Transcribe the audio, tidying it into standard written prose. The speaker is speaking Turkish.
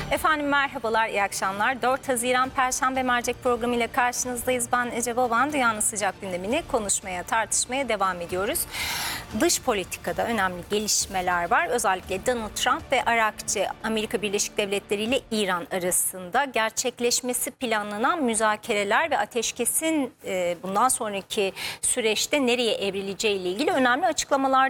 Efendim merhabalar, iyi akşamlar. 4 Haziran Perşembe Mercek programı ile karşınızdayız. Ben Ece Baban, dünyanın sıcak gündemini konuşmaya, tartışmaya devam ediyoruz. Dış politikada önemli gelişmeler var. Özellikle Donald Trump ve Arakçı, Amerika Birleşik Devletleri ile İran arasında gerçekleşmesi planlanan müzakereler ve ateşkesin bundan sonraki süreçte nereye evrileceği ile ilgili önemli açıklamalar